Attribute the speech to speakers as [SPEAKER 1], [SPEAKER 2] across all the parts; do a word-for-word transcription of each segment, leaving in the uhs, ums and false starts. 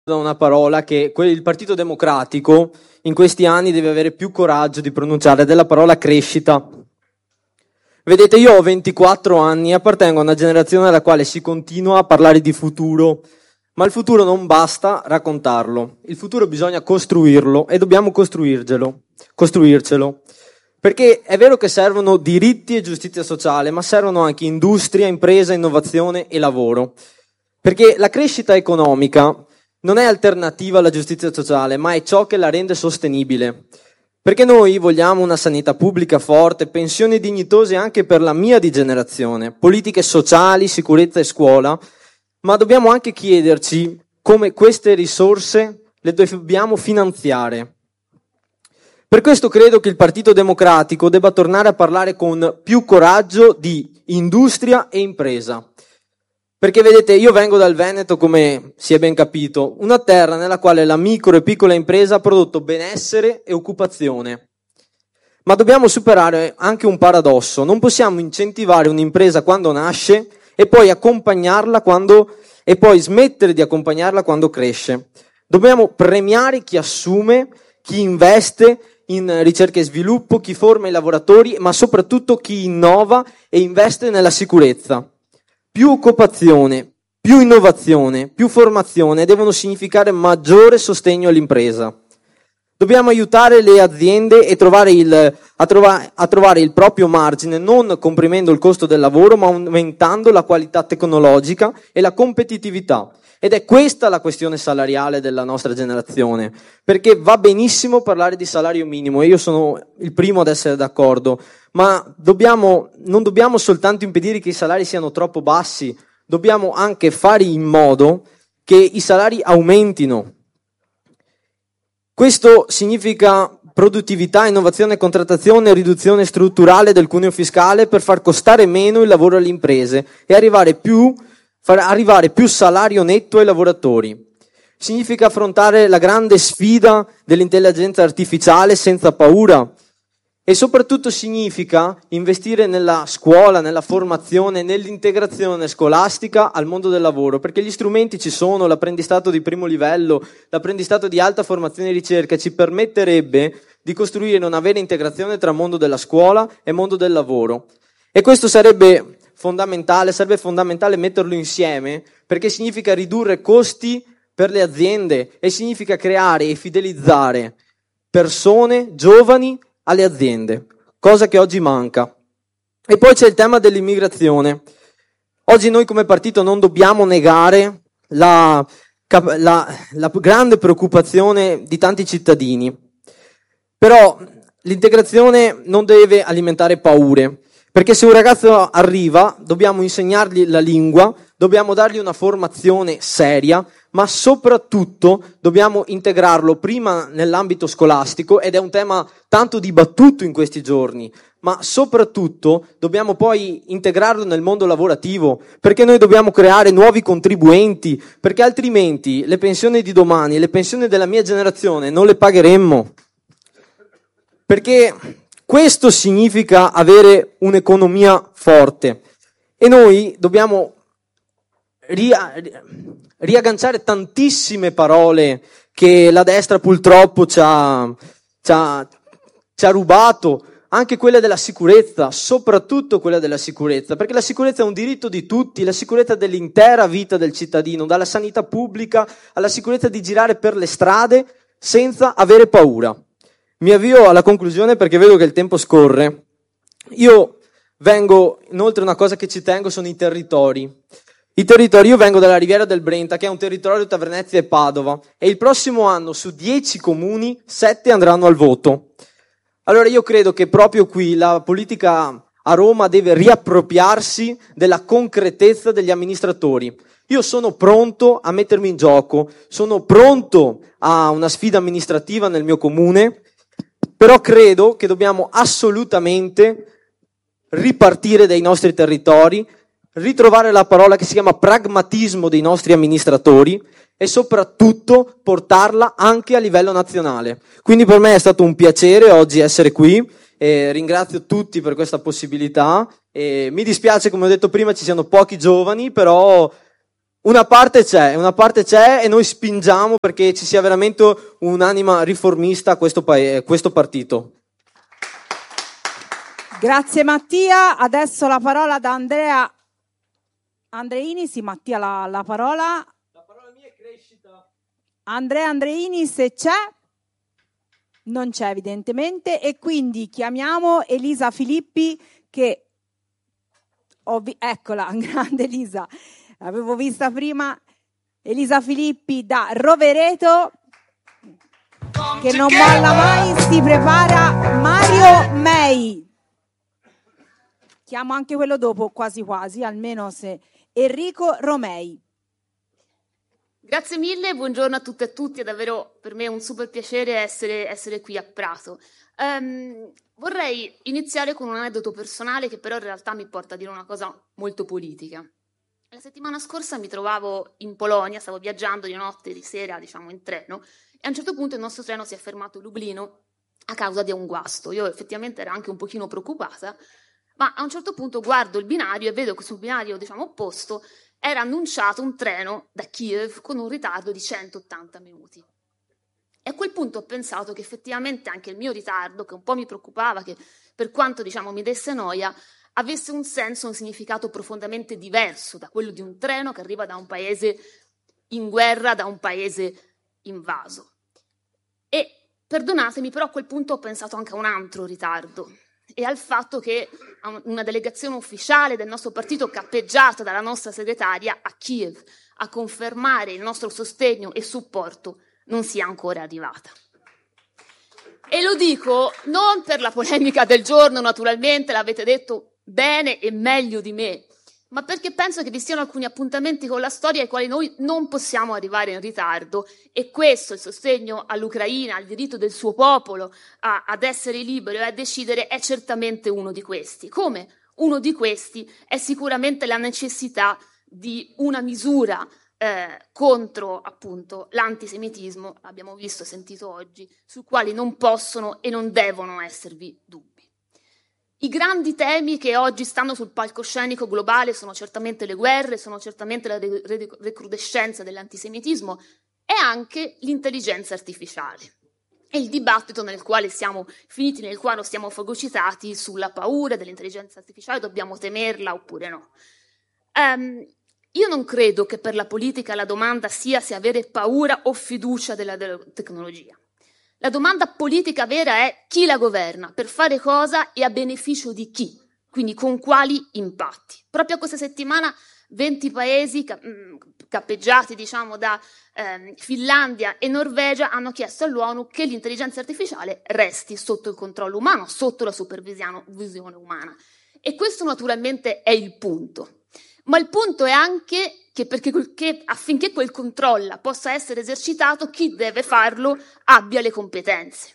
[SPEAKER 1] da una parola che il Partito Democratico in questi anni deve avere più coraggio di pronunciare, della parola crescita. Vedete, io ho ventiquattro anni e appartengo a una generazione alla quale si continua a parlare di futuro, ma il futuro non basta raccontarlo, il futuro bisogna costruirlo e dobbiamo costruircelo, costruircelo. Perché è vero che servono diritti e giustizia sociale, ma servono anche industria, impresa, innovazione e lavoro. Perché la crescita economica non è alternativa alla giustizia sociale, ma è ciò che la rende sostenibile. Perché noi vogliamo una sanità pubblica forte, pensioni dignitose anche per la mia di generazione, politiche sociali, sicurezza e scuola, ma dobbiamo anche chiederci come queste risorse le dobbiamo finanziare. Per questo credo che il Partito Democratico debba tornare a parlare con più coraggio di industria e impresa. Perché vedete, io vengo dal Veneto, come si è ben capito, una terra nella quale la micro e piccola impresa ha prodotto benessere e occupazione. Ma dobbiamo superare anche un paradosso: non possiamo incentivare un'impresa quando nasce e poi accompagnarla quando e poi smettere di accompagnarla quando cresce. Dobbiamo premiare chi assume, chi investe in ricerca e sviluppo, chi forma i lavoratori, ma soprattutto chi innova e investe nella sicurezza. Più occupazione, più innovazione, più formazione devono significare maggiore sostegno all'impresa. Dobbiamo aiutare le aziende e trovare il, a, trova, a trovare il proprio margine, non comprimendo il costo del lavoro, ma aumentando la qualità tecnologica e la competitività. Ed è questa la questione salariale della nostra generazione, perché va benissimo parlare di salario minimo, e io sono il primo ad essere d'accordo, ma dobbiamo, non dobbiamo soltanto impedire che i salari siano troppo bassi, dobbiamo anche fare in modo che i salari aumentino. Questo significa produttività, innovazione, contrattazione, riduzione strutturale del cuneo fiscale per far costare meno il lavoro alle imprese e arrivare più far arrivare più salario netto ai lavoratori. Significa affrontare la grande sfida dell'intelligenza artificiale senza paura e soprattutto significa investire nella scuola, nella formazione, nell'integrazione scolastica al mondo del lavoro, perché gli strumenti ci sono, l'apprendistato di primo livello, l'apprendistato di alta formazione e ricerca ci permetterebbe di costruire una vera integrazione tra mondo della scuola e mondo del lavoro. E questo sarebbe fondamentale, sarebbe fondamentale metterlo insieme, perché significa ridurre costi per le aziende e significa creare e fidelizzare persone giovani alle aziende, cosa che oggi manca. E poi c'è il tema dell'immigrazione. Oggi noi come partito non dobbiamo negare la, la, la grande preoccupazione di tanti cittadini, però l'integrazione non deve alimentare paure. Perché se un ragazzo arriva, dobbiamo insegnargli la lingua, dobbiamo dargli una formazione seria, ma soprattutto dobbiamo integrarlo prima nell'ambito scolastico, ed è un tema tanto dibattuto in questi giorni, ma soprattutto dobbiamo poi integrarlo nel mondo lavorativo, perché noi dobbiamo creare nuovi contribuenti, perché altrimenti le pensioni di domani e le pensioni della mia generazione non le pagheremmo. Perché questo significa avere un'economia forte e noi dobbiamo ria- riagganciare tantissime parole che la destra purtroppo ci ha, ci ha, ci ha rubato, anche quelle della sicurezza, soprattutto quella della sicurezza, perché la sicurezza è un diritto di tutti, la sicurezza dell'intera vita del cittadino, dalla sanità pubblica alla sicurezza di girare per le strade senza avere paura. Mi avvio alla conclusione perché vedo che il tempo scorre. Io vengo, inoltre una cosa che ci tengo sono i territori. I territori, io vengo dalla Riviera del Brenta, che è un territorio tra Venezia e Padova, e il prossimo anno su dieci comuni, sette andranno al voto. Allora io credo che proprio qui la politica a Roma deve riappropriarsi della concretezza degli amministratori. Io sono pronto a mettermi in gioco, sono pronto a una sfida amministrativa nel mio comune, però credo che dobbiamo assolutamente ripartire dai nostri territori, ritrovare la parola che si chiama pragmatismo dei nostri amministratori e soprattutto portarla anche a livello nazionale. Quindi per me è stato un piacere oggi essere qui e ringrazio tutti per questa possibilità. E mi dispiace, come ho detto prima, ci siano pochi giovani, però Una parte c'è, una parte c'è e noi spingiamo perché ci sia veramente un'anima riformista a questo, paese, questo partito.
[SPEAKER 2] Grazie Mattia, adesso la parola da Andrea Andreini, sì Mattia la, la parola.
[SPEAKER 1] La parola mia è crescita.
[SPEAKER 2] Andrea Andreini se c'è, non c'è evidentemente e quindi chiamiamo Elisa Filippi che, ho vi- eccola, grande Elisa. L'avevo vista prima, Elisa Filippi da Rovereto, che non molla mai, si prepara Mario Mei. Chiamo anche quello dopo, quasi quasi, almeno se Enrico Romei.
[SPEAKER 3] Grazie mille, buongiorno a tutte e a tutti, è davvero per me un super piacere essere, essere qui a Prato. Um, vorrei iniziare con un aneddoto personale che però in realtà mi porta a dire una cosa molto politica. La settimana scorsa mi trovavo in Polonia, stavo viaggiando di notte, di sera, diciamo in treno, e a un certo punto il nostro treno si è fermato a Lublino a causa di un guasto. Io effettivamente ero anche un pochino preoccupata, ma a un certo punto guardo il binario e vedo che sul binario, diciamo, opposto era annunciato un treno da Kiev con un ritardo di centottanta minuti. E a quel punto ho pensato che effettivamente anche il mio ritardo, che un po' mi preoccupava, che per quanto, diciamo, mi desse noia, avesse un senso, un significato profondamente diverso da quello di un treno che arriva da un paese in guerra, da un paese invaso. E perdonatemi, però a quel punto ho pensato anche a un altro ritardo e al fatto che una delegazione ufficiale del nostro partito, cappeggiata dalla nostra segretaria a Kiev, a confermare il nostro sostegno e supporto, non sia ancora arrivata. E lo dico non per la polemica del giorno, naturalmente l'avete detto bene e meglio di me, ma perché penso che vi siano alcuni appuntamenti con la storia ai quali noi non possiamo arrivare in ritardo e questo, il sostegno all'Ucraina, al diritto del suo popolo a, ad essere libero e a decidere, è certamente uno di questi. Come? Uno di questi è sicuramente la necessità di una misura eh, contro appunto l'antisemitismo, l'abbiamo visto e sentito oggi, su quali non possono e non devono esservi dubbi. I grandi temi che oggi stanno sul palcoscenico globale sono certamente le guerre, sono certamente la recrudescenza dell'antisemitismo e anche l'intelligenza artificiale. E il dibattito nel quale siamo finiti, nel quale siamo fagocitati sulla paura dell'intelligenza artificiale, dobbiamo temerla oppure no. Um, io non credo che per la politica la domanda sia se avere paura o fiducia della, della tecnologia. La domanda politica vera è chi la governa, per fare cosa e a beneficio di chi, quindi con quali impatti. Proprio questa settimana venti paesi cappeggiati diciamo, da eh, Finlandia e Norvegia hanno chiesto all'ONU che l'intelligenza artificiale resti sotto il controllo umano, sotto la supervisione umana. E questo naturalmente è il punto. Ma il punto è anche che, perché, che affinché quel controllo possa essere esercitato, chi deve farlo abbia le competenze.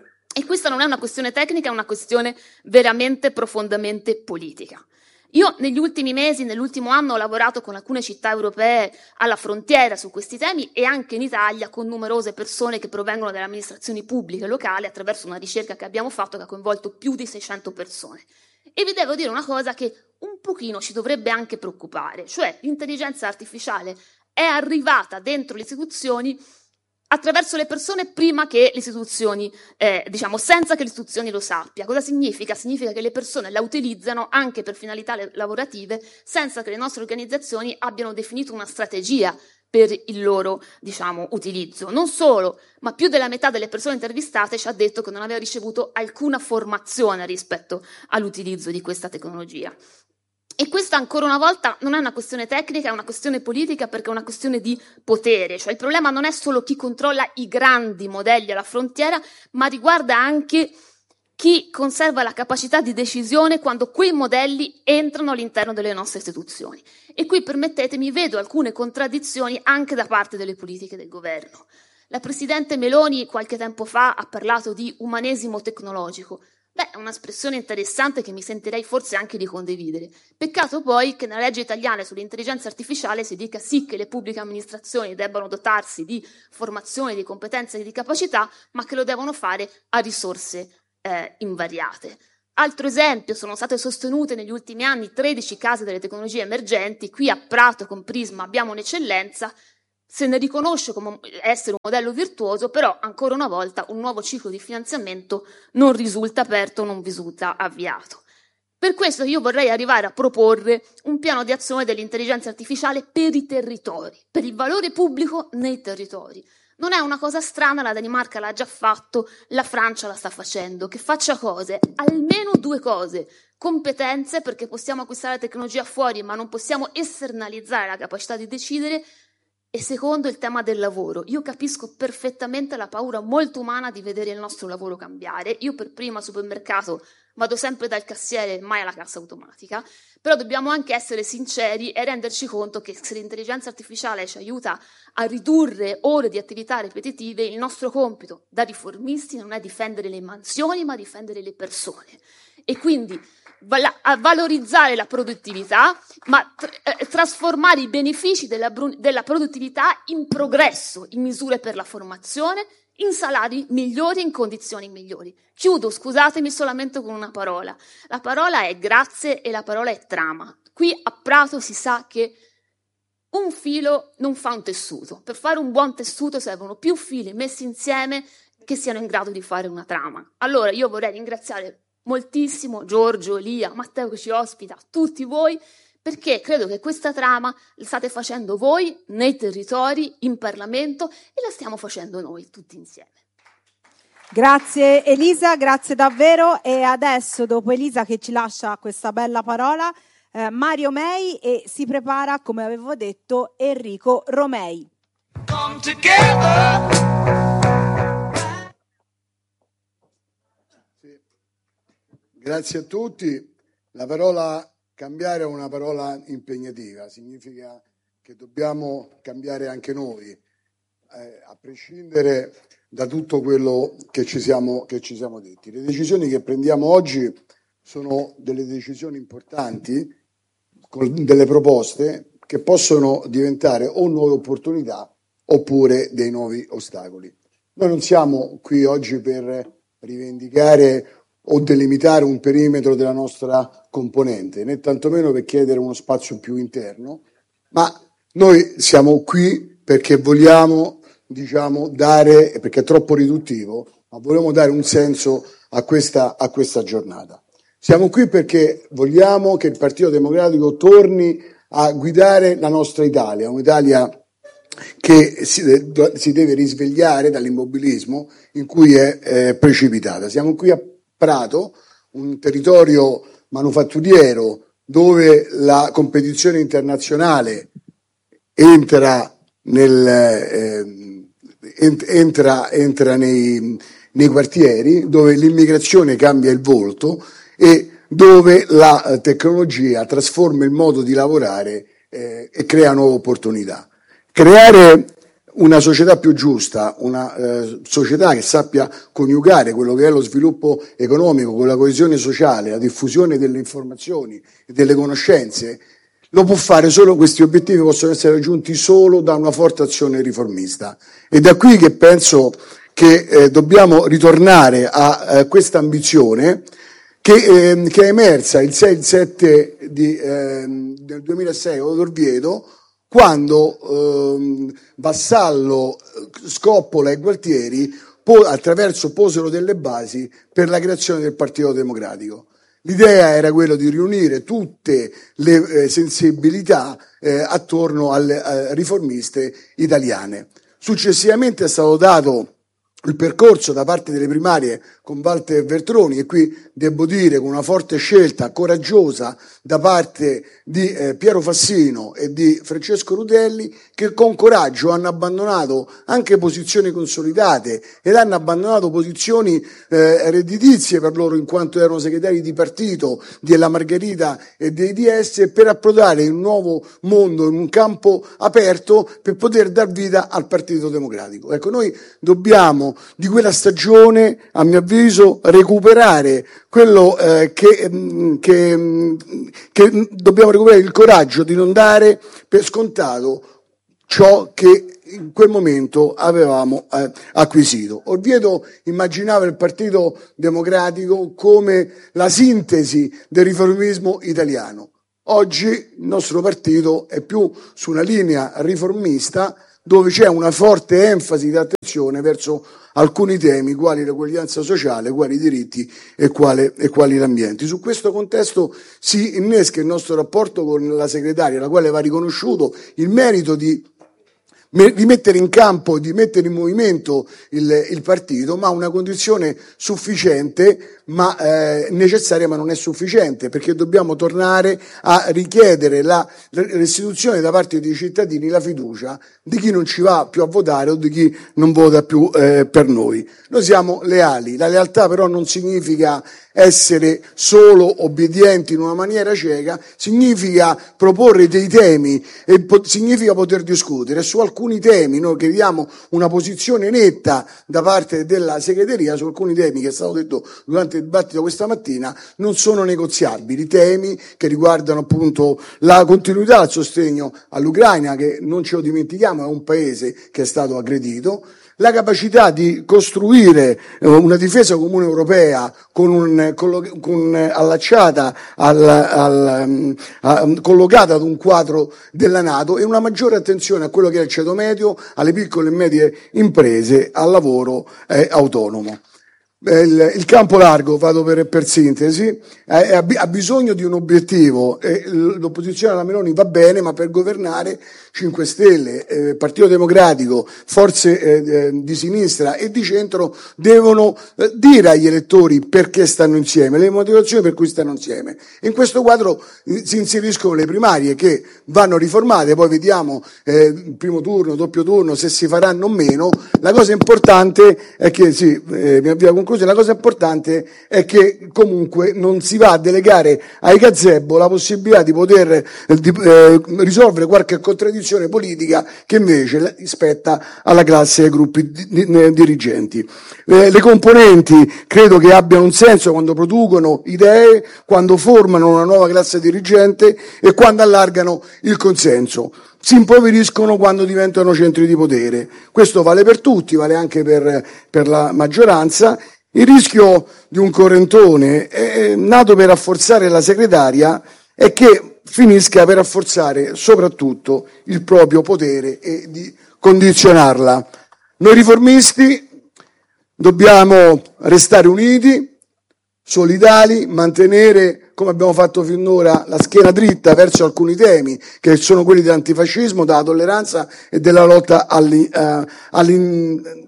[SPEAKER 3] E questa non è una questione tecnica, è una questione veramente profondamente politica. Io negli ultimi mesi, nell'ultimo anno, ho lavorato con alcune città europee alla frontiera su questi temi e anche in Italia con numerose persone che provengono dalle amministrazioni pubbliche locali attraverso una ricerca che abbiamo fatto che ha coinvolto più di seicento persone. E vi devo dire una cosa che un pochino ci dovrebbe anche preoccupare, cioè l'intelligenza artificiale è arrivata dentro le istituzioni attraverso le persone prima che le istituzioni, eh, diciamo, senza che le istituzioni lo sappia. Cosa significa? Significa che le persone la utilizzano anche per finalità lavorative senza che le nostre organizzazioni abbiano definito una strategia per il loro, diciamo, utilizzo. Non solo, ma più della metà delle persone intervistate ci ha detto che non aveva ricevuto alcuna formazione rispetto all'utilizzo di questa tecnologia. E questa ancora una volta non è una questione tecnica, è una questione politica perché è una questione di potere. Cioè il problema non è solo chi controlla i grandi modelli alla frontiera, ma riguarda anche chi conserva la capacità di decisione quando quei modelli entrano all'interno delle nostre istituzioni. E qui, permettetemi, vedo alcune contraddizioni anche da parte delle politiche del governo. La Presidente Meloni qualche tempo fa ha parlato di umanesimo tecnologico. Beh, è un'espressione interessante che mi sentirei forse anche di condividere. Peccato poi che nella legge italiana sull'intelligenza artificiale si dica sì che le pubbliche amministrazioni debbano dotarsi di formazione, di competenze e di capacità, ma che lo devono fare a risorse eh, invariate. Altro esempio, sono state sostenute negli ultimi anni tredici case delle tecnologie emergenti, qui a Prato con Prisma abbiamo un'eccellenza, se ne riconosce come essere un modello virtuoso, però ancora una volta un nuovo ciclo di finanziamento non risulta aperto, non risulta avviato. Per questo io vorrei arrivare a proporre un piano di azione dell'intelligenza artificiale per i territori, per il valore pubblico nei territori. Non è una cosa strana, la Danimarca l'ha già fatto, la Francia la sta facendo, che faccia cose, almeno due cose, competenze, perché possiamo acquistare la tecnologia fuori, ma non possiamo esternalizzare la capacità di decidere, e secondo il tema del lavoro. Io capisco perfettamente la paura molto umana di vedere il nostro lavoro cambiare. Io per prima al supermercato vado sempre dal cassiere, mai alla cassa automatica, però dobbiamo anche essere sinceri e renderci conto che se l'intelligenza artificiale ci aiuta a ridurre ore di attività ripetitive, il nostro compito da riformisti non è difendere le mansioni, ma difendere le persone. E quindi a valorizzare la produttività, ma tra- eh, trasformare i benefici della, bru- della produttività in progresso, in misure per la formazione, in salari migliori, in condizioni migliori. Chiudo, scusatemi, solamente con una parola. La parola è grazie e la parola è trama. Qui a Prato si sa che un filo non fa un tessuto. Per fare un buon tessuto servono più fili messi insieme che siano in grado di fare una trama. Allora io vorrei ringraziare moltissimo Giorgio, Elia, Matteo che ci ospita, tutti voi, perché credo che questa trama la state facendo voi nei territori, in Parlamento, e la stiamo facendo noi tutti insieme.
[SPEAKER 2] Grazie Elisa, grazie davvero. E adesso, dopo Elisa che ci lascia questa bella parola, eh, Mario Mei, e si prepara, come avevo detto, Enrico Romei. Come together.
[SPEAKER 4] Grazie a tutti. La parola cambiare è una parola impegnativa, significa che dobbiamo cambiare anche noi, eh, a prescindere da tutto quello che ci siamo, che ci siamo detti. Le decisioni che prendiamo oggi sono delle decisioni importanti, con delle proposte che possono diventare o nuove opportunità oppure dei nuovi ostacoli. Noi non siamo qui oggi per rivendicare o delimitare un perimetro della nostra componente, né tantomeno per chiedere uno spazio più interno, ma noi siamo qui perché vogliamo, diciamo, dare, perché è troppo riduttivo, ma vogliamo dare un senso a questa, a questa giornata. Siamo qui perché vogliamo che il Partito Democratico torni a guidare la nostra Italia, un'Italia che si, de- si deve risvegliare dall'immobilismo in cui è eh, precipitata. Siamo qui a Prato, un territorio manufatturiero dove la competizione internazionale entra, nel, eh, entra, entra nei, nei quartieri, dove l'immigrazione cambia il volto e dove la tecnologia trasforma il modo di lavorare eh, e crea nuove opportunità. Creare una società più giusta, una eh, società che sappia coniugare quello che è lo sviluppo economico con la coesione sociale, la diffusione delle informazioni e delle conoscenze, lo può fare solo, questi obiettivi possono essere raggiunti solo da una forte azione riformista. E da qui che penso che eh, dobbiamo ritornare a eh, questa ambizione che, eh, che è emersa il sei e il sette di, eh, del duemilasei a Orvieto, quando eh, Vassallo, Scoppola e Gualtieri po- attraverso posero delle basi per la creazione del Partito Democratico. L'idea era quella di riunire tutte le eh, sensibilità eh, attorno alle eh, riformiste italiane. Successivamente è stato dato il percorso da parte delle primarie con Walter Veltroni, e qui devo dire con una forte scelta coraggiosa da parte di eh, Piero Fassino e di Francesco Rutelli, che con coraggio hanno abbandonato anche posizioni consolidate ed hanno abbandonato posizioni eh, redditizie per loro in quanto erano segretari di partito della Margherita e dei D S, per approdare in un nuovo mondo, in un campo aperto, per poter dar vita al Partito Democratico. Ecco, noi dobbiamo di quella stagione, a mio avviso, recuperare quello eh, che, che, che dobbiamo recuperare il coraggio di non dare per scontato ciò che in quel momento avevamo eh, acquisito. Oviedo immaginava il Partito Democratico come la sintesi del riformismo italiano. Oggi il nostro partito è più su una linea riformista, dove c'è una forte enfasi di attenzione verso alcuni temi quali l'eguaglianza sociale, quali i diritti e, quale, e quali l'ambiente. Su questo contesto si innesca il nostro rapporto con la segretaria, alla quale va riconosciuto il merito di di mettere in campo, di mettere in movimento il, il partito, ma una condizione sufficiente, ma eh, necessaria, ma non è sufficiente, perché dobbiamo tornare a richiedere la restituzione da parte dei cittadini la fiducia di chi non ci va più a votare o di chi non vota più eh, per noi. Noi siamo leali, la lealtà però non significa essere solo obbedienti in una maniera cieca, significa proporre dei temi e po- significa poter discutere. Su alcuni temi noi chiediamo una posizione netta da parte della segreteria, su alcuni temi che è stato detto durante il dibattito questa mattina non sono negoziabili, temi che riguardano appunto la continuità, il sostegno all'Ucraina, che non ce lo dimentichiamo è un paese che è stato aggredito, la capacità di costruire una difesa comune europea con un, con, allacciata al, al, a, collocata ad un quadro della NATO e una maggiore attenzione a quello che è il ceto medio, alle piccole e medie imprese, al lavoro eh, autonomo. Il, il campo largo, vado per, per sintesi, eh, ha bisogno di un obiettivo. Eh, l'opposizione alla Meloni va bene, ma per governare cinque Stelle, eh, Partito Democratico, forze eh, di sinistra e di centro devono eh, dire agli elettori perché stanno insieme, le motivazioni per cui stanno insieme. In questo quadro eh, si inseriscono le primarie che vanno riformate, poi vediamo eh, primo turno, doppio turno, se si faranno o meno. La cosa importante è che, sì, eh, mi avvio a conclusione, la cosa importante è che comunque non si va a delegare ai gazebo la possibilità di poter eh, di, eh, risolvere qualche contraddizione politica che invece spetta alla classe e ai gruppi di, di, dirigenti. Eh, le componenti credo che abbiano un senso quando producono idee, quando formano una nuova classe dirigente e quando allargano il consenso. Si impoveriscono quando diventano centri di potere. Questo vale per tutti, vale anche per, per la maggioranza. Il rischio di un correntone è nato per rafforzare la segretaria è che finisca per rafforzare soprattutto il proprio potere e di condizionarla. Noi riformisti dobbiamo restare uniti, solidali, mantenere, come abbiamo fatto finora, la schiena dritta verso alcuni temi, che sono quelli dell'antifascismo, della tolleranza e della lotta all'in, uh, all'in,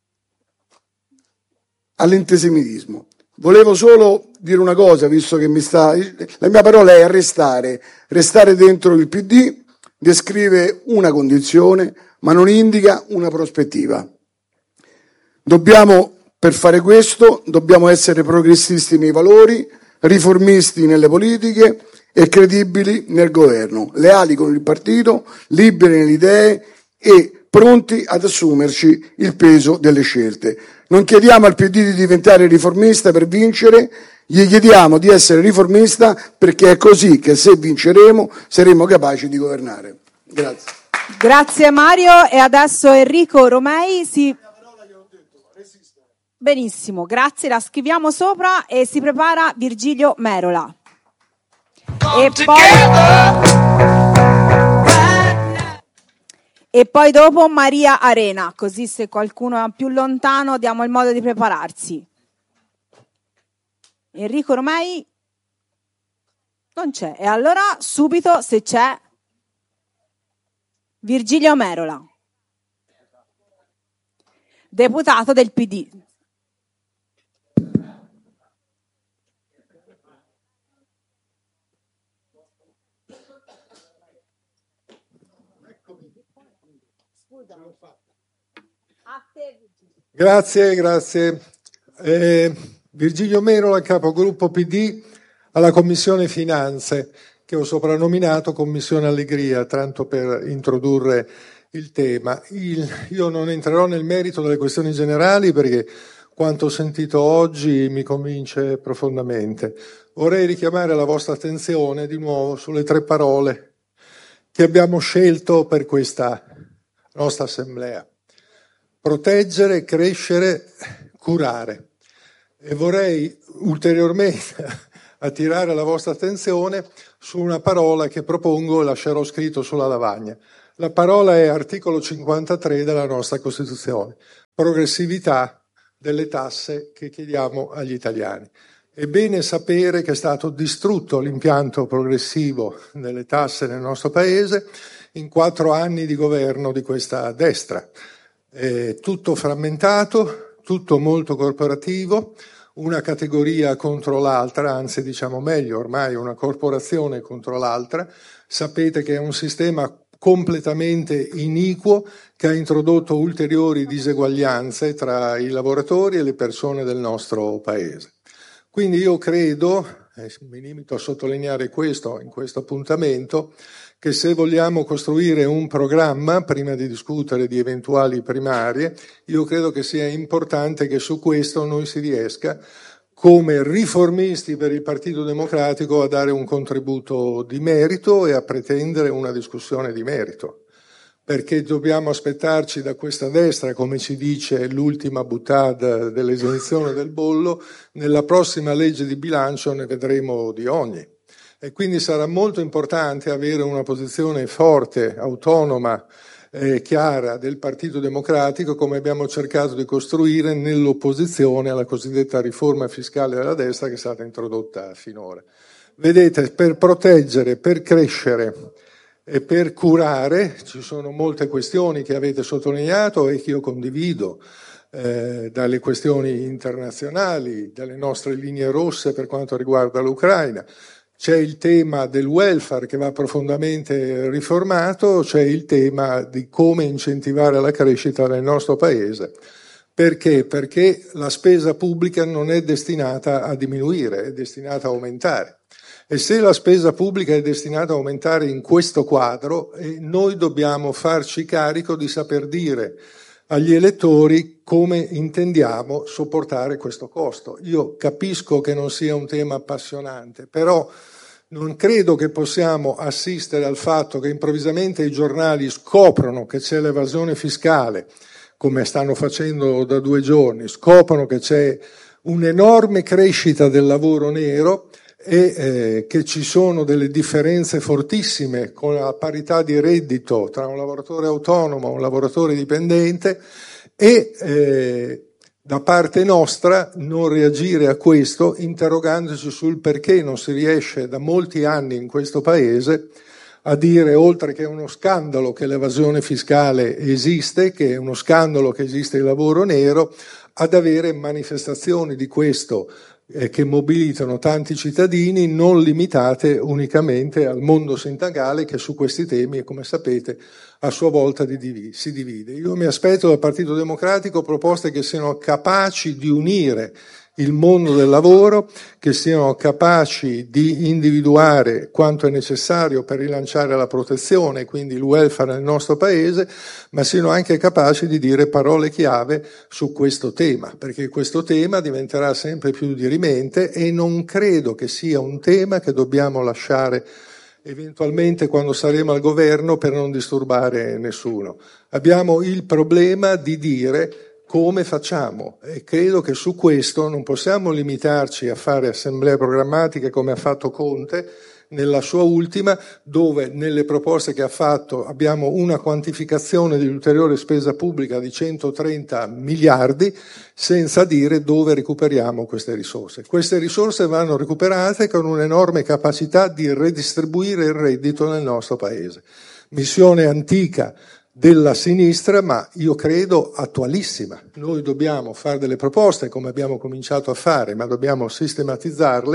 [SPEAKER 4] all'antisemitismo. Volevo solo dire una cosa, visto che mi sta... La mia parola è restare, restare dentro il P D, descrive una condizione, ma non indica una prospettiva. Dobbiamo, per fare questo, dobbiamo essere progressisti nei valori, riformisti nelle politiche e credibili nel governo, leali con il partito, liberi nelle idee e pronti ad assumerci il peso delle scelte. Non chiediamo al P D di diventare riformista per vincere, gli chiediamo di essere riformista perché è così che se vinceremo saremo capaci di governare. Grazie.
[SPEAKER 2] Grazie Mario e adesso Enrico Romei si... Benissimo, grazie, la scriviamo sopra e si prepara Virgilio Merola. E poi... E poi dopo Maria Arena, così se qualcuno è più lontano diamo il modo di prepararsi. Enrico Romei non c'è. E allora subito se c'è Virgilio Merola, deputato del P D.
[SPEAKER 5] Grazie, grazie. Eh, Virgilio Merola, capogruppo P D alla Commissione Finanze, che ho soprannominato Commissione Allegria, tanto per introdurre il tema. Il, io non entrerò nel merito delle questioni generali perché quanto ho sentito oggi mi convince profondamente. Vorrei richiamare la vostra attenzione di nuovo sulle tre parole che abbiamo scelto per questa la nostra assemblea. Proteggere, crescere, curare. E vorrei ulteriormente attirare la vostra attenzione su una parola che propongo e lascerò scritto sulla lavagna. La parola è articolo cinquantatré della nostra Costituzione, progressività delle tasse che chiediamo agli italiani. È bene sapere che è stato distrutto l'impianto progressivo delle tasse nel nostro Paese in quattro anni di governo di questa destra. È tutto frammentato, tutto molto corporativo, una categoria contro l'altra, anzi diciamo meglio, ormai una corporazione contro l'altra. Sapete che è un sistema completamente iniquo che ha introdotto ulteriori diseguaglianze tra i lavoratori e le persone del nostro Paese. Quindi io credo, e mi limito a sottolineare questo in questo appuntamento, che se vogliamo costruire un programma, prima di discutere di eventuali primarie, io credo che sia importante che su questo noi si riesca, come riformisti per il Partito Democratico, a dare un contributo di merito e a pretendere una discussione di merito. Perché dobbiamo aspettarci da questa destra, come ci dice l'ultima boutade dell'esenzione del bollo, nella prossima legge di bilancio ne vedremo di ogni. E quindi sarà molto importante avere una posizione forte, autonoma e chiara del Partito Democratico, come abbiamo cercato di costruire nell'opposizione alla cosiddetta riforma fiscale della destra che è stata introdotta finora. Vedete, per proteggere, per crescere e per curare ci sono molte questioni che avete sottolineato e che io condivido, eh, dalle questioni internazionali, dalle nostre linee rosse per quanto riguarda l'Ucraina. C'è il tema del welfare che va profondamente riformato, c'è il tema di come incentivare la crescita nel nostro Paese. Perché? Perché la spesa pubblica non è destinata a diminuire, è destinata a aumentare. E se la spesa pubblica è destinata a aumentare in questo quadro, eh, noi dobbiamo farci carico di saper dire agli elettori come intendiamo sopportare questo costo. Io capisco che non sia un tema appassionante, però non credo che possiamo assistere al fatto che improvvisamente i giornali scoprono che c'è l'evasione fiscale, come stanno facendo da due giorni, scoprono che c'è un'enorme crescita del lavoro nero e eh, che ci sono delle differenze fortissime con la parità di reddito tra un lavoratore autonomo e un lavoratore dipendente e eh, da parte nostra non reagire a questo interrogandoci sul perché non si riesce da molti anni in questo Paese a dire, oltre che è uno scandalo che l'evasione fiscale esiste, che è uno scandalo che esiste il lavoro nero, ad avere manifestazioni di questo eh, che mobilitano tanti cittadini, non limitate unicamente al mondo sindacale che su questi temi, come sapete, a sua volta si divide. Io mi aspetto dal Partito Democratico proposte che siano capaci di unire il mondo del lavoro, che siano capaci di individuare quanto è necessario per rilanciare la protezione, quindi il welfare nel nostro Paese, ma siano anche capaci di dire parole chiave su questo tema, perché questo tema diventerà sempre più dirimente e non credo che sia un tema che dobbiamo lasciare eventualmente quando saremo al governo per non disturbare nessuno. Abbiamo il problema di dire come facciamo e credo che su questo non possiamo limitarci a fare assemblee programmatiche come ha fatto Conte nella sua ultima, dove nelle proposte che ha fatto abbiamo una quantificazione di ulteriore spesa pubblica di centotrenta miliardi senza dire dove recuperiamo queste risorse. Queste risorse vanno recuperate con un'enorme capacità di redistribuire il reddito nel nostro Paese. Missione antica della sinistra, ma io credo attualissima. Noi dobbiamo fare delle proposte, come abbiamo cominciato a fare, ma dobbiamo sistematizzarle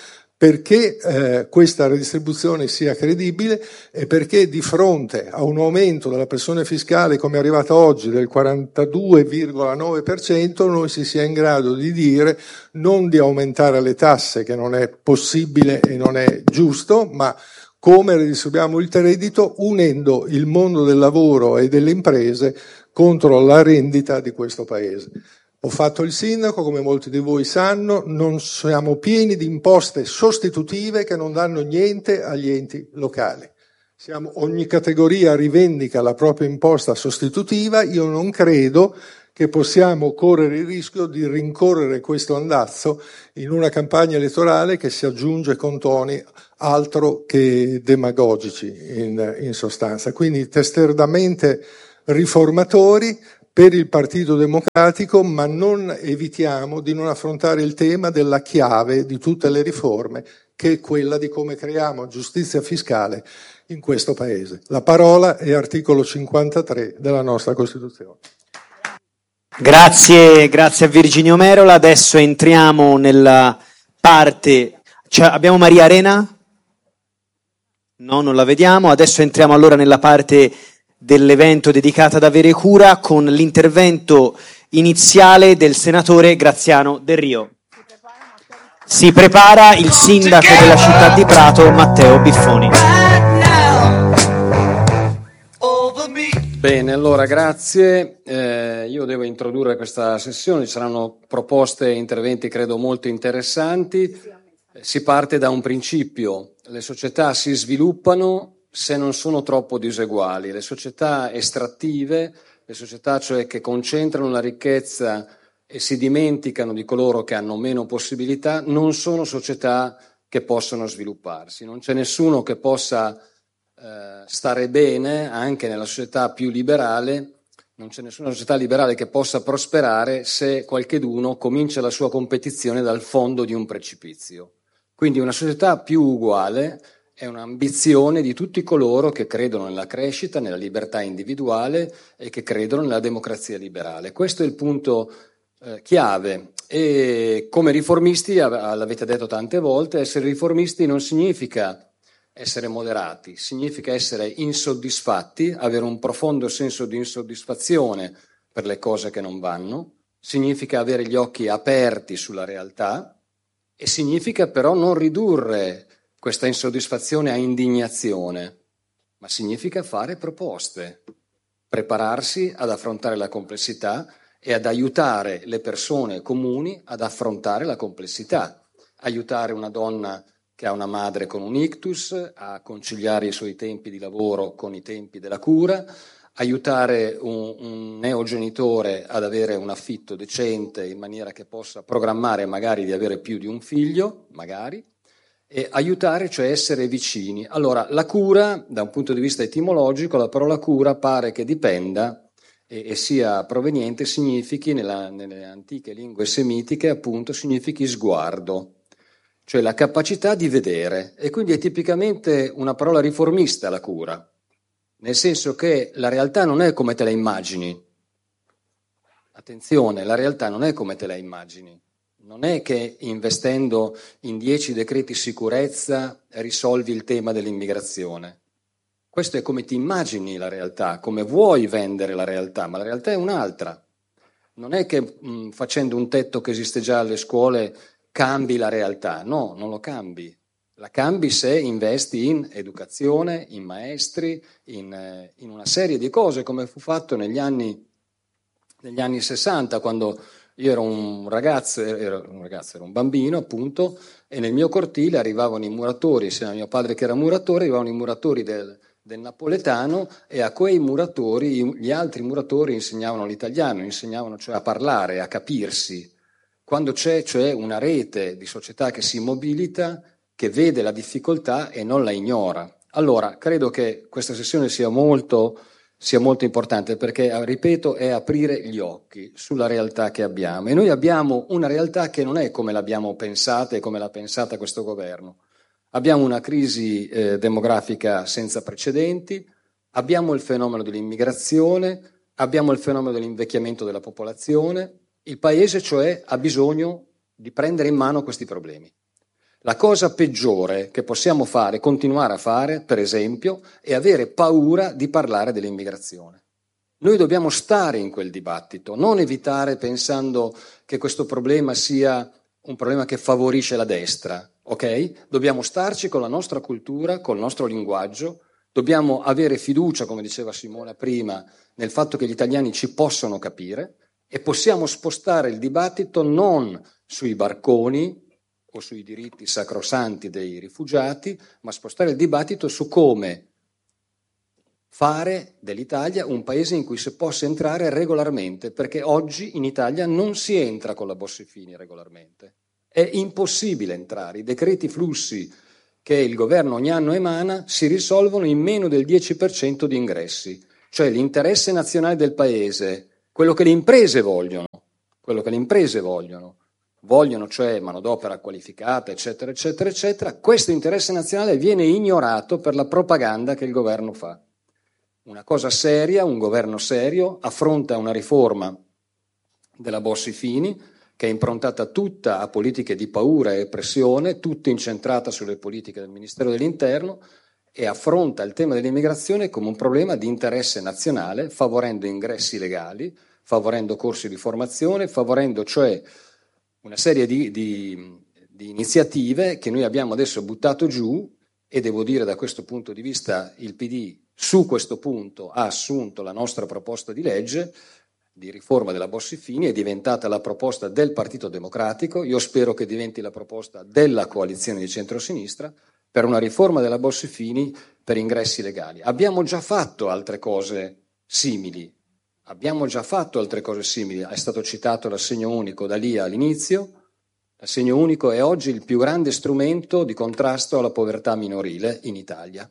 [SPEAKER 5] perché eh, questa redistribuzione sia credibile e perché di fronte a un aumento della pressione fiscale come è arrivata oggi del quarantadue virgola nove per cento noi si sia in grado di dire non di aumentare le tasse, che non è possibile e non è giusto, ma come redistribuiamo il reddito unendo il mondo del lavoro e delle imprese contro la rendita di questo Paese. Ho fatto il sindaco, come molti di voi sanno, non siamo pieni di imposte sostitutive che non danno niente agli enti locali. Siamo, ogni categoria rivendica la propria imposta sostitutiva. Io non credo che possiamo correre il rischio di rincorrere questo andazzo in una campagna elettorale che si aggiunge con toni altro che demagogici in, in sostanza. Quindi testerdamente riformatori per il Partito Democratico, ma non evitiamo di non affrontare il tema della chiave di tutte le riforme, che è quella di come creiamo giustizia fiscale in questo Paese. La parola è articolo cinquantatré della nostra Costituzione.
[SPEAKER 6] Grazie, grazie a Virginio Merola. Adesso entriamo nella parte... Cioè, abbiamo Maria Arena? No, non la vediamo. Adesso entriamo allora nella parte dell'evento dedicata ad Avere Cura con l'intervento iniziale del senatore Graziano Del Rio. Si prepara il sindaco della città di Prato, Matteo Biffoni.
[SPEAKER 7] Bene, allora grazie. Eh, io devo introdurre questa sessione, ci saranno proposte e interventi credo molto interessanti. Si parte da un principio: le società si sviluppano se non sono troppo diseguali. Le società estrattive, le società cioè che concentrano la ricchezza e si dimenticano di coloro che hanno meno possibilità, non sono società che possono svilupparsi. Non c'è nessuno che possa eh, stare bene anche nella società più liberale, non c'è nessuna società liberale che possa prosperare se qualcheduno comincia la sua competizione dal fondo di un precipizio. Quindi una società più uguale è un'ambizione di tutti coloro che credono nella crescita, nella libertà individuale e che credono nella democrazia liberale. Questo è il punto eh, chiave. E come riformisti, l'avete detto tante volte, essere riformisti non significa essere moderati, significa essere insoddisfatti, avere un profondo senso di insoddisfazione per le cose che non vanno, significa avere gli occhi aperti sulla realtà e significa però non ridurre questa insoddisfazione a indignazione, ma significa fare proposte, prepararsi ad affrontare la complessità e ad aiutare le persone comuni ad affrontare la complessità, aiutare una donna che ha una madre con un ictus a conciliare i suoi tempi di lavoro con i tempi della cura, aiutare un, un neogenitore ad avere un affitto decente in maniera che possa programmare magari di avere più di un figlio, magari, e aiutare, cioè essere vicini. Allora, la cura, da un punto di vista etimologico, la parola cura pare che dipenda e, e sia proveniente, significhi, nella, nelle antiche lingue semitiche, appunto, significhi sguardo, cioè la capacità di vedere, e quindi è tipicamente una parola riformista la cura, nel senso che la realtà non è come te la immagini. Attenzione, la realtà non è come te la immagini. Non è che investendo in dieci decreti sicurezza risolvi il tema dell'immigrazione. Questo è come ti immagini la realtà, come vuoi vendere la realtà, ma la realtà è un'altra. Non è che mh, facendo un tetto che esiste già alle scuole cambi la realtà, no, non lo cambi. La cambi se investi in educazione, in maestri, in, eh, in una serie di cose, come fu fatto negli anni, negli anni sessanta, quando io ero un ragazzo, ero un ragazzo, ero un bambino appunto, e nel mio cortile arrivavano i muratori, insieme a mio padre che era muratore, arrivavano i muratori del, del napoletano, e a quei muratori, gli altri muratori insegnavano l'italiano, insegnavano cioè a parlare, a capirsi. Quando c'è cioè una rete di società che si mobilita, che vede la difficoltà e non la ignora. Allora, credo che questa sessione sia molto, sia molto importante perché, ripeto, è aprire gli occhi sulla realtà che abbiamo. E noi abbiamo una realtà che non è come l'abbiamo pensata e come l'ha pensata questo governo. Abbiamo una crisi eh, demografica senza precedenti, abbiamo il fenomeno dell'immigrazione, abbiamo il fenomeno dell'invecchiamento della popolazione. Il Paese, cioè, ha bisogno di prendere in mano questi problemi. La cosa peggiore che possiamo fare, continuare a fare, per esempio, è avere paura di parlare dell'immigrazione. Noi dobbiamo stare in quel dibattito, non evitare pensando che questo problema sia un problema che favorisce la destra, ok? Dobbiamo starci con la nostra cultura, col nostro linguaggio, dobbiamo avere fiducia, come diceva Simona prima, nel fatto che gli italiani ci possono capire, e possiamo spostare il dibattito non sui barconi o sui diritti sacrosanti dei rifugiati, ma spostare il dibattito su come fare dell'Italia un paese in cui si possa entrare regolarmente, perché oggi in Italia non si entra con la Bossi-Fini regolarmente. È impossibile entrare. I decreti flussi che il governo ogni anno emana si risolvono in meno del dieci per cento di ingressi, cioè l'interesse nazionale del paese, quello che le imprese vogliono, quello che le imprese vogliono, vogliono cioè manodopera qualificata, eccetera, eccetera, eccetera, questo interesse nazionale viene ignorato per la propaganda che il governo fa. Una cosa seria, un governo serio affronta una riforma della Bossi-Fini che è improntata tutta a politiche di paura e pressione, tutta incentrata sulle politiche del Ministero dell'Interno, e affronta il tema dell'immigrazione come un problema di interesse nazionale, favorendo ingressi legali, favorendo corsi di formazione, favorendo cioè una serie di, di, di iniziative che noi abbiamo adesso buttato giù, e devo dire da questo punto di vista il P D su questo punto ha assunto la nostra proposta di legge di riforma della Bossi-Fini, è diventata la proposta del Partito Democratico, io spero che diventi la proposta della coalizione di centrosinistra per una riforma della Bossi-Fini per ingressi legali. Abbiamo già fatto altre cose simili, abbiamo già fatto altre cose simili, è stato citato l'assegno unico da lì all'inizio. L'assegno unico è oggi il più grande strumento di contrasto alla povertà minorile in Italia.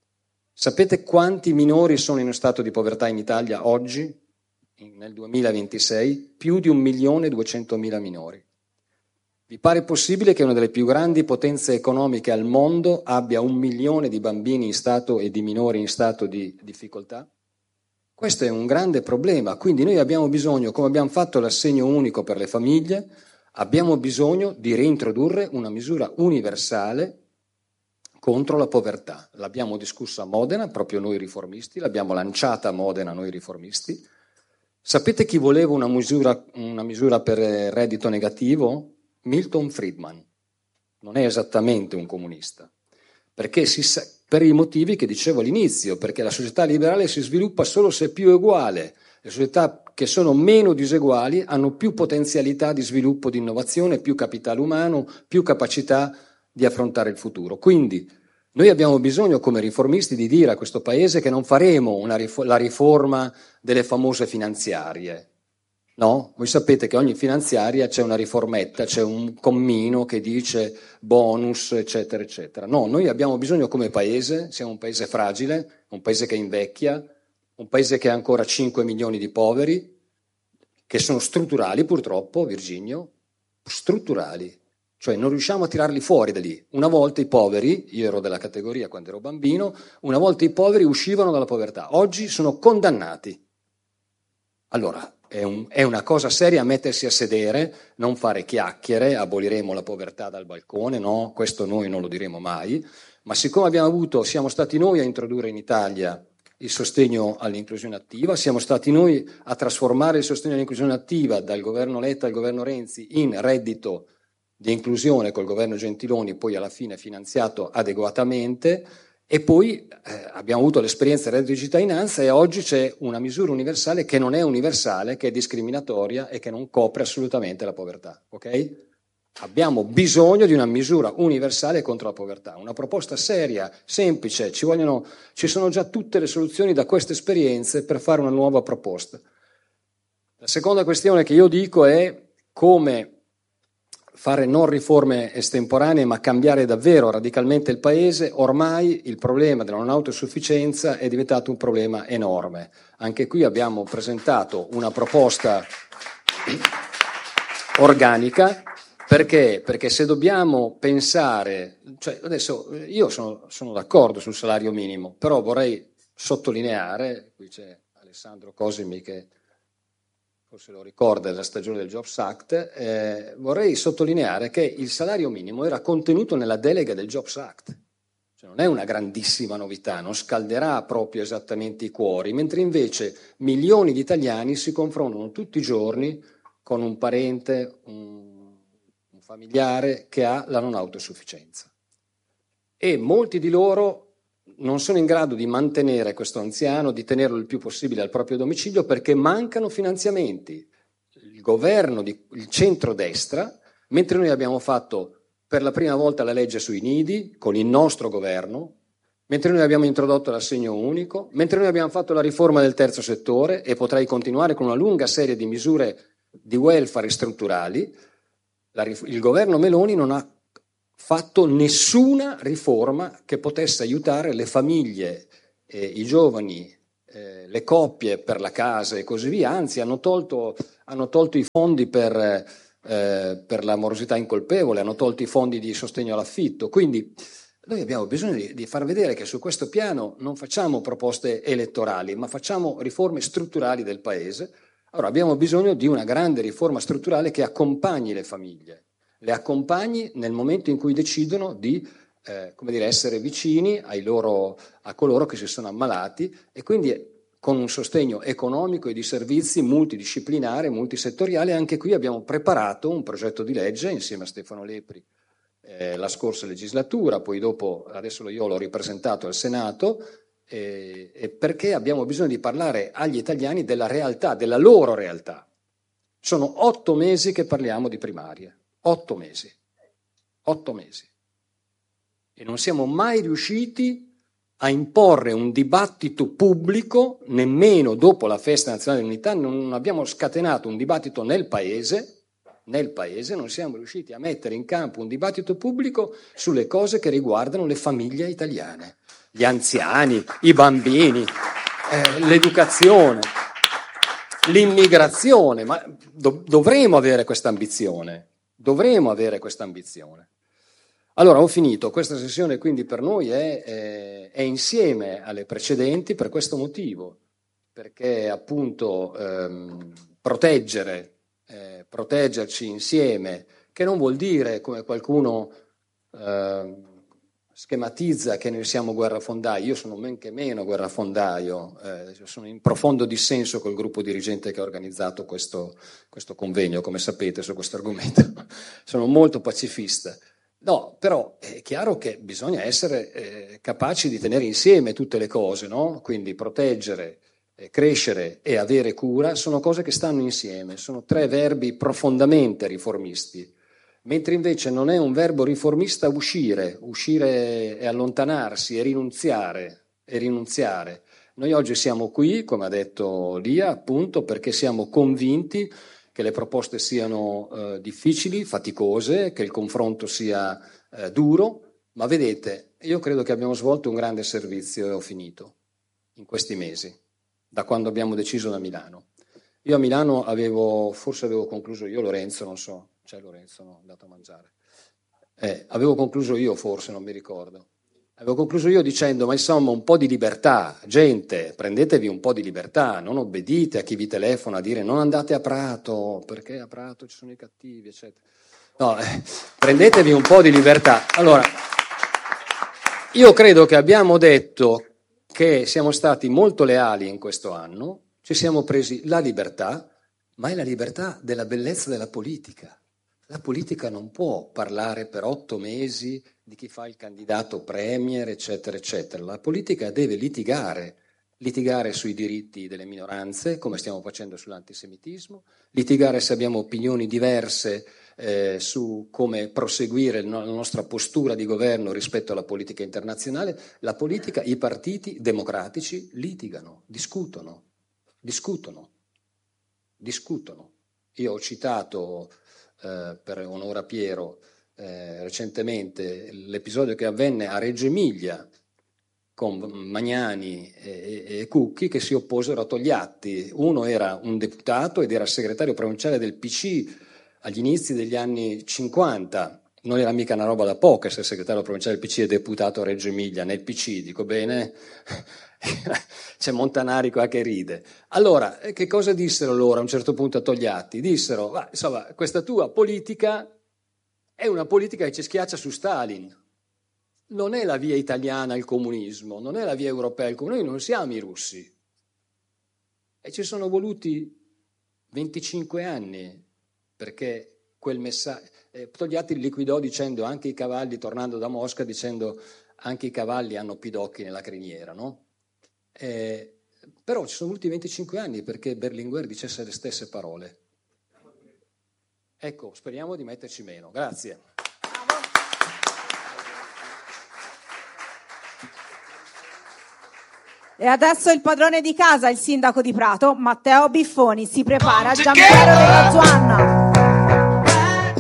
[SPEAKER 7] Sapete quanti minori sono in uno stato di povertà in Italia oggi, nel duemilaventisei? Più di un milione e duecentomila minori. Vi pare possibile che una delle più grandi potenze economiche al mondo abbia un milione di bambini in stato e di minori in stato di difficoltà? Questo è un grande problema, quindi noi abbiamo bisogno, come abbiamo fatto l'assegno unico per le famiglie, abbiamo bisogno di reintrodurre una misura universale contro la povertà. L'abbiamo discussa a Modena, proprio noi riformisti, l'abbiamo lanciata a Modena noi riformisti. Sapete chi voleva una misura, una misura per reddito negativo? Milton Friedman. Non è esattamente un comunista, perché si sa, per i motivi che dicevo all'inizio, perché la società liberale si sviluppa solo se è più uguale. Le società che sono meno diseguali hanno più potenzialità di sviluppo, di innovazione, più capitale umano, più capacità di affrontare il futuro. Quindi noi abbiamo bisogno come riformisti di dire a questo Paese che non faremo una rifo- la riforma delle famose finanziarie. No? Voi sapete che ogni finanziaria c'è una riformetta, c'è un commino che dice bonus, eccetera, eccetera. No, noi abbiamo bisogno come Paese, siamo un Paese fragile, un Paese che invecchia, un Paese che ha ancora cinque milioni di poveri, che sono strutturali purtroppo, Virginio, strutturali. Cioè non riusciamo a tirarli fuori da lì. Una volta i poveri, io ero della categoria quando ero bambino, una volta i poveri uscivano dalla povertà, oggi sono condannati. Allora, è, un, è una cosa seria mettersi a sedere, non fare chiacchiere, aboliremo la povertà dal balcone, no, questo noi non lo diremo mai, ma siccome abbiamo avuto, siamo stati noi a introdurre in Italia il sostegno all'inclusione attiva, siamo stati noi a trasformare il sostegno all'inclusione attiva dal governo Letta al governo Renzi in reddito di inclusione col governo Gentiloni, poi alla fine finanziato adeguatamente, e poi eh, abbiamo avuto l'esperienza del reddito di cittadinanza e oggi c'è una misura universale che non è universale, che è discriminatoria e che non copre assolutamente la povertà, ok? Abbiamo bisogno di una misura universale contro la povertà, una proposta seria, semplice, ci vogliono, ci sono già tutte le soluzioni da queste esperienze per fare una nuova proposta. La seconda questione che io dico è come fare non riforme estemporanee ma cambiare davvero radicalmente il Paese. Ormai il problema della non autosufficienza è diventato un problema enorme. Anche qui abbiamo presentato una proposta organica. Perché? Perché se dobbiamo pensare, cioè adesso io sono, sono d'accordo sul salario minimo, però vorrei sottolineare, qui c'è Alessandro Cosimi che forse lo ricorda della stagione del Jobs Act, eh, vorrei sottolineare che il salario minimo era contenuto nella delega del Jobs Act, cioè non è una grandissima novità, non scalderà proprio esattamente i cuori, mentre invece milioni di italiani si confrontano tutti i giorni con un parente, un familiare che ha la non autosufficienza e molti di loro non sono in grado di mantenere questo anziano, di tenerlo il più possibile al proprio domicilio perché mancano finanziamenti. Il governo, di, il centrodestra, mentre noi abbiamo fatto per la prima volta la legge sui nidi con il nostro governo, mentre noi abbiamo introdotto l'assegno unico, mentre noi abbiamo fatto la riforma del terzo settore e potrei continuare con una lunga serie di misure di welfare strutturali, la, il governo Meloni non ha fatto nessuna riforma che potesse aiutare le famiglie, eh, i giovani, eh, le coppie per la casa e così via, anzi hanno tolto, hanno tolto i fondi per, eh, per la morosità incolpevole, hanno tolto i fondi di sostegno all'affitto, quindi noi abbiamo bisogno di, di far vedere che su questo piano non facciamo proposte elettorali, ma facciamo riforme strutturali del Paese. Allora abbiamo bisogno di una grande riforma strutturale che accompagni le famiglie, le accompagni nel momento in cui decidono di eh, come dire, essere vicini ai loro, a coloro che si sono ammalati e quindi con un sostegno economico e di servizi multidisciplinare, multisettoriale. Anche qui abbiamo preparato un progetto di legge insieme a Stefano Lepri eh, la scorsa legislatura, poi dopo adesso io l'ho ripresentato al Senato, eh, eh, perché abbiamo bisogno di parlare agli italiani della realtà, della loro realtà. Sono otto mesi che parliamo di primarie, otto mesi, otto mesi. E non siamo mai riusciti a imporre un dibattito pubblico, nemmeno dopo la festa nazionale dell'unità, non abbiamo scatenato un dibattito nel Paese, nel Paese non siamo riusciti a mettere in campo un dibattito pubblico sulle cose che riguardano le famiglie italiane, gli anziani, i bambini, eh, l'educazione, l'immigrazione, ma do- dovremo avere questa ambizione, dovremo avere questa ambizione. Allora, ho finito. Questa sessione quindi per noi è, è, è insieme alle precedenti per questo motivo, perché appunto ehm, proteggere, eh, proteggerci insieme, che non vuol dire, come qualcuno eh, schematizza, che noi siamo guerrafondai. Io sono men che meno guerrafondaio, eh, sono in profondo dissenso col gruppo dirigente che ha organizzato questo, questo convegno, come sapete, su questo argomento. Sono molto pacifista. No, però è chiaro che bisogna essere eh, capaci di tenere insieme tutte le cose, no? Quindi proteggere, eh, crescere e avere cura sono cose che stanno insieme, sono tre verbi profondamente riformisti, mentre invece non è un verbo riformista uscire, uscire e allontanarsi e rinunziare, e rinunziare. Noi oggi siamo qui, come ha detto Lia, appunto perché siamo convinti che le proposte siano eh, difficili, faticose, che il confronto sia eh, duro, ma vedete, io credo che abbiamo svolto un grande servizio, e ho finito, in questi mesi, da quando abbiamo deciso da Milano. Io a Milano avevo, forse avevo concluso io, Lorenzo, non so, c'è Lorenzo, no, è andato a mangiare. Eh, avevo concluso io, forse, non mi ricordo. Avevo concluso io dicendo, ma insomma un po' di libertà, gente, prendetevi un po' di libertà, non obbedite a chi vi telefona a dire non andate a Prato, perché a Prato ci sono i cattivi, eccetera. No, eh, prendetevi un po' di libertà. Allora, io credo che abbiamo detto che siamo stati molto leali in questo anno, ci siamo presi la libertà, ma è la libertà della bellezza della politica. La politica non può parlare per otto mesi di chi fa il candidato premier, eccetera, eccetera. La politica deve litigare, litigare sui diritti delle minoranze, come stiamo facendo sull'antisemitismo, litigare se abbiamo opinioni diverse eh, su come proseguire la nostra postura di governo rispetto alla politica internazionale. La politica, i partiti democratici litigano, discutono, discutono, discutono. Io ho citato eh, per onore a Piero Eh, recentemente l'episodio che avvenne a Reggio Emilia con Magnani e, e, e Cucchi che si opposero a Togliatti. Uno era un deputato ed era segretario provinciale del P C agli inizi degli anni cinquanta, non era mica una roba da poco essere segretario provinciale del P C e deputato a Reggio Emilia nel P C, dico bene? C'è Montanari qua che ride. Allora, che cosa dissero loro a un certo punto a Togliatti? Dissero, ma, insomma, questa tua politica è una politica che ci schiaccia su Stalin. Non è la via italiana il comunismo, non è la via europea il comunismo, noi non siamo i russi. E ci sono voluti venticinque anni perché quel messaggio... Eh, Togliatti liquidò dicendo anche i cavalli, tornando da Mosca, dicendo anche i cavalli hanno pidocchi nella criniera, no? Eh, però ci sono voluti venticinque anni perché Berlinguer dicesse le stesse parole. Ecco, speriamo di metterci meno. Grazie.
[SPEAKER 2] E adesso il padrone di casa, il sindaco di Prato, Matteo Biffoni, si prepara Giampiero della Zuanna.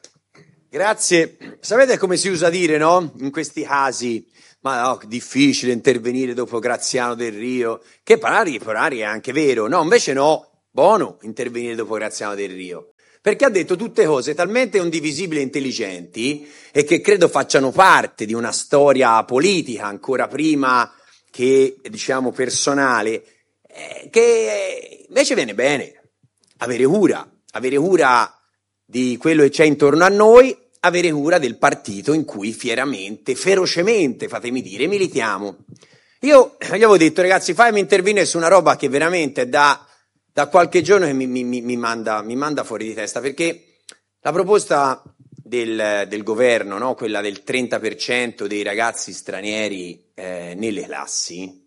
[SPEAKER 8] Grazie. Sapete come si usa dire, no? In questi casi, ma no, difficile intervenire dopo Graziano Del Rio, che pari, pari è anche vero. No, invece no, buono intervenire dopo Graziano Del Rio, perché ha detto tutte cose talmente condivisibili e intelligenti e che credo facciano parte di una storia politica ancora prima che, diciamo, personale, eh, che invece viene bene avere cura, avere cura di quello che c'è intorno a noi, avere cura del partito in cui fieramente, ferocemente, fatemi dire, militiamo. Io gli avevo detto, ragazzi, fammi intervenire su una roba che veramente da, da qualche giorno che mi, mi, mi, manda, mi manda fuori di testa, perché la proposta del, del governo, no? Quella del trenta per cento dei ragazzi stranieri eh, nelle classi,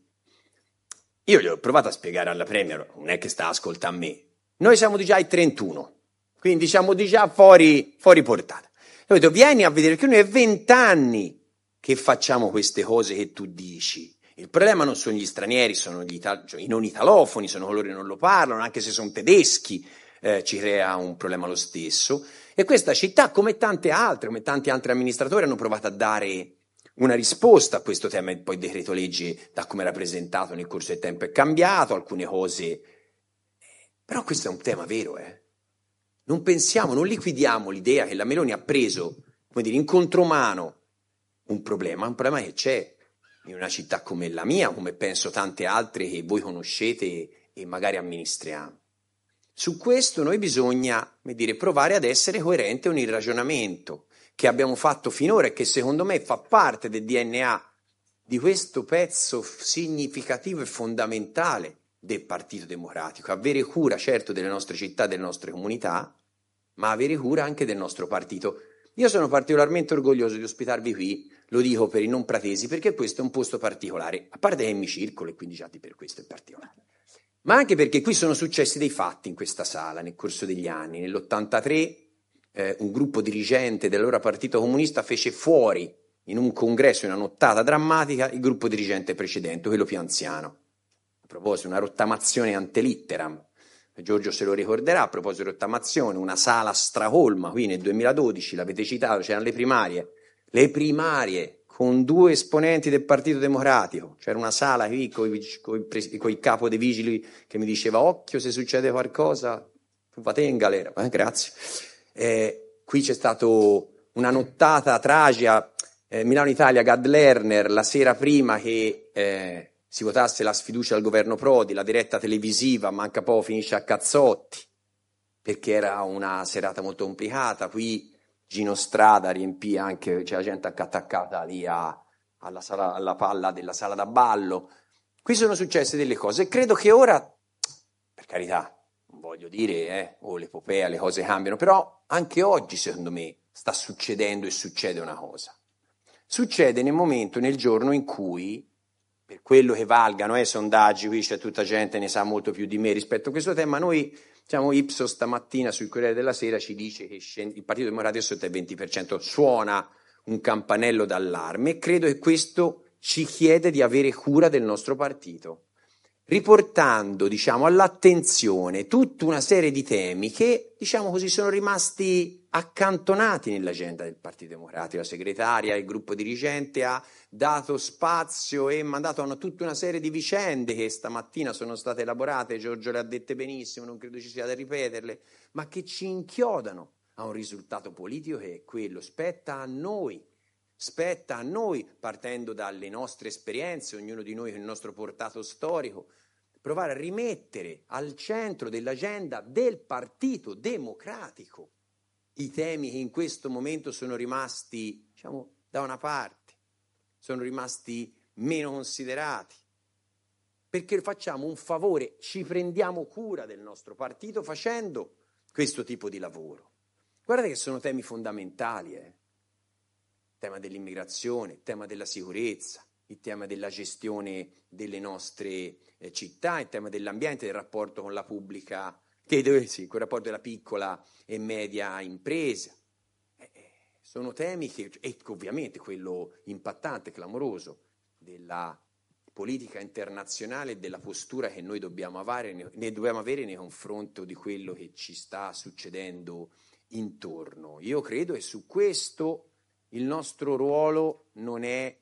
[SPEAKER 8] io gli ho provato a spiegare alla Premier, non è che sta ascoltando me, noi siamo già ai trentuno, quindi siamo già fuori, fuori portata. Io ho detto, vieni a vedere, che noi è vent'anni che facciamo queste cose che tu dici. Il problema non sono gli stranieri, sono gli ital- cioè, i non italofoni, sono coloro che non lo parlano, anche se sono tedeschi, eh, ci crea un problema lo stesso. E questa città, come tante altre, come tanti altri amministratori, hanno provato a dare una risposta a questo tema. E poi il decreto legge, da come era presentato nel corso del tempo, è cambiato, alcune cose. Però questo è un tema vero, eh. Non pensiamo, non liquidiamo l'idea che la Meloni ha preso, come dire, in contromano un problema, un problema che c'è in una città come la mia, come penso tante altre che voi conoscete e magari amministriamo. Su questo noi bisogna, come dire, provare ad essere coerenti con il ragionamento che abbiamo fatto finora e che secondo me fa parte del D N A di questo pezzo significativo e fondamentale del Partito Democratico, avere cura certo delle nostre città, delle nostre comunità, ma avere cura anche del nostro partito. Io sono particolarmente orgoglioso di ospitarvi qui, lo dico per i non pratesi, perché questo è un posto particolare, a parte che mi circolo e quindi già per questo è particolare, ma anche perché qui sono successi dei fatti in questa sala nel corso degli anni. Nell'ottantatré eh, un gruppo dirigente dell'allora Partito Comunista fece fuori in un congresso, in una nottata drammatica, il gruppo dirigente precedente, quello più anziano. A proposito, una rottamazione ante litteram, Giorgio se lo ricorderà, a proposito di rottamazione, una sala stracolma, qui nel duemiladodici, l'avete citato, c'erano le primarie, le primarie con due esponenti del Partito Democratico, c'era una sala qui con il capo dei vigili che mi diceva, occhio se succede qualcosa, tu fate in galera, eh, grazie. Eh, qui c'è stata una nottata tragica, eh, Milano Italia, Gad Lerner, la sera prima che... Eh, si votasse la sfiducia al governo Prodi, la diretta televisiva manca poco finisce a cazzotti, perché era una serata molto complicata. Qui Gino Strada riempì anche, c'è la gente attaccata lì a, alla, sala, alla palla della sala da ballo. Qui sono successe delle cose e credo che ora, per carità, non voglio dire, eh, oh, l'epopea, le cose cambiano, però anche oggi secondo me sta succedendo e succede una cosa. Succede nel momento, nel giorno in cui, per quello che valgano, eh, sondaggi, qui c'è tutta gente, ne sa molto più di me rispetto a questo tema, noi, diciamo, Ipsos stamattina sul Corriere della Sera ci dice che scende, il Partito Democratico è sotto il venti per cento, suona un campanello d'allarme e credo che questo ci chiede di avere cura del nostro partito, riportando, diciamo, all'attenzione tutta una serie di temi che, diciamo così, sono rimasti accantonati nell'agenda del Partito Democratico. La segretaria, il gruppo dirigente ha dato spazio e mandato a una, tutta una serie di vicende che stamattina sono state elaborate, Giorgio le ha dette benissimo, non credo ci sia da ripeterle, ma che ci inchiodano a un risultato politico che è quello, spetta a noi, spetta a noi, partendo dalle nostre esperienze, ognuno di noi con il nostro portato storico, provare a rimettere al centro dell'agenda del Partito Democratico i temi che in questo momento sono rimasti, diciamo, da una parte, sono rimasti meno considerati, perché facciamo un favore, ci prendiamo cura del nostro partito facendo questo tipo di lavoro. Guardate che sono temi fondamentali, eh. Il tema dell'immigrazione, il tema della sicurezza, il tema della gestione delle nostre eh, città, il tema dell'ambiente, del rapporto con la pubblica, che deve, sì, quel rapporto della piccola e media impresa. Eh, sono temi che, e ovviamente quello impattante, clamoroso, della politica internazionale e della postura che noi dobbiamo avere, ne dobbiamo avere nei confronti di quello che ci sta succedendo intorno. Io credo che su questo il nostro ruolo non è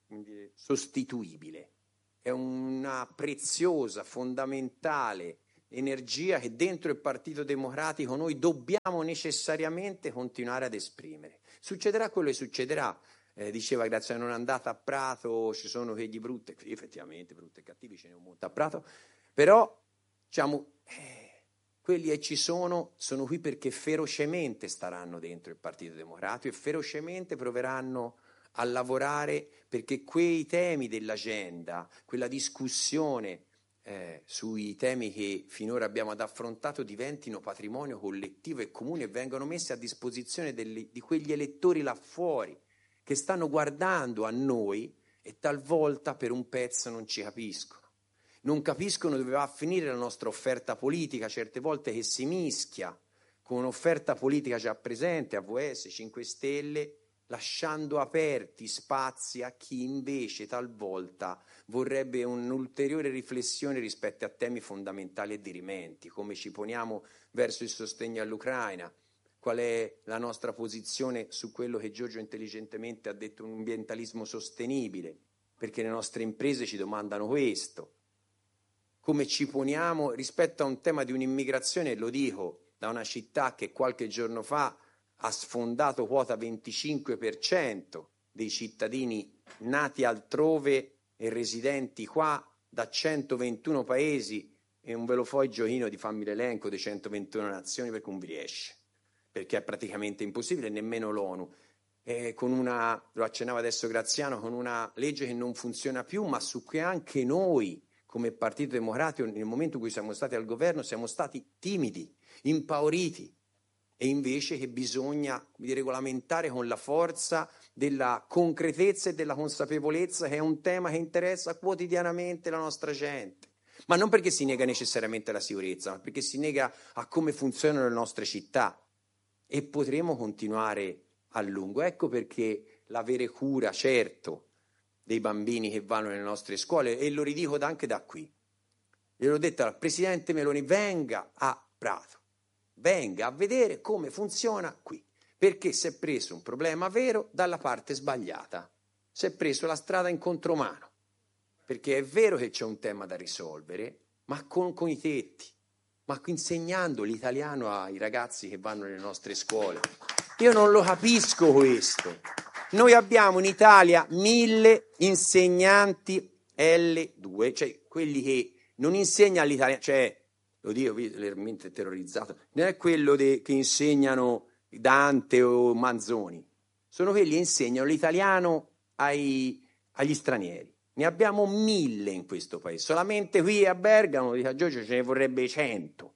[SPEAKER 8] sostituibile, è una preziosa, fondamentale energia che dentro il Partito Democratico noi dobbiamo necessariamente continuare ad esprimere. Succederà quello che succederà. Eh, diceva Graziano, non è andata a Prato, ci sono quegli brutti, effettivamente brutti e cattivi ce ne sono molto a Prato, però diciamo eh, quelli che ci sono sono qui perché ferocemente staranno dentro il Partito Democratico e ferocemente proveranno a lavorare perché quei temi dell'agenda, quella discussione eh, sui temi che finora abbiamo affrontato diventino patrimonio collettivo e comune e vengano messi a disposizione delle, di quegli elettori là fuori che stanno guardando a noi e talvolta per un pezzo non ci capiscono. Non capiscono dove va a finire la nostra offerta politica, certe volte che si mischia con un'offerta politica già presente, A V S, cinque Stelle, lasciando aperti spazi a chi invece talvolta vorrebbe un'ulteriore riflessione rispetto a temi fondamentali e dirimenti, come ci poniamo verso il sostegno all'Ucraina, qual è la nostra posizione su quello che Giorgio intelligentemente ha detto, un ambientalismo sostenibile, perché le nostre imprese ci domandano questo. Come ci poniamo rispetto a un tema di un'immigrazione, lo dico, da una città che qualche giorno fa ha sfondato quota venticinque per cento dei cittadini nati altrove e residenti qua da centoventuno paesi, e non ve lo fo il giochino di farmi l'elenco dei centoventuno nazioni perché non vi riesce, perché è praticamente impossibile, nemmeno l'ONU. Eh, con una, lo accennava adesso Graziano, con una legge che non funziona più, ma su cui anche noi, come Partito Democratico, nel momento in cui siamo stati al governo, siamo stati timidi, impauriti, e invece che bisogna di regolamentare con la forza della concretezza e della consapevolezza che è un tema che interessa quotidianamente la nostra gente. Ma non perché si nega necessariamente la sicurezza, ma perché si nega a come funzionano le nostre città. E potremo continuare a lungo. Ecco perché l'avere cura, certo, dei bambini che vanno nelle nostre scuole, e lo ridico anche da qui. Gliel'ho detto al Presidente Meloni, venga a Prato, venga a vedere come funziona qui, perché si è preso un problema vero dalla parte sbagliata, si è preso la strada in contromano, perché è vero che c'è un tema da risolvere, ma con, con i tetti, ma insegnando l'italiano ai ragazzi che vanno nelle nostre scuole. Io non lo capisco questo. Noi abbiamo in Italia mille insegnanti L due, cioè quelli che non insegnano l'italiano, cioè, lo dico, veramente terrorizzato, non è quello de, che insegnano Dante o Manzoni, sono quelli che insegnano l'italiano ai, agli stranieri. Ne abbiamo mille in questo paese, solamente qui a Bergamo, dice a Giorgio, ce ne vorrebbe cento.